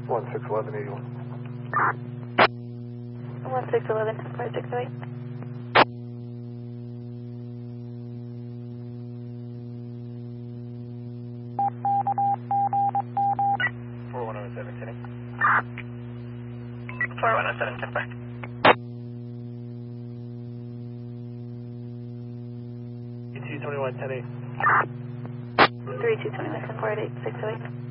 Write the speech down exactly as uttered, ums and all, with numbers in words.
one six eleven eighty-one. one six eleven, five six oh eight. four one oh seven, ten. four one oh seven, ten five. E T twenty-one, ten eight. three two two one, four eight eight, six oh eight.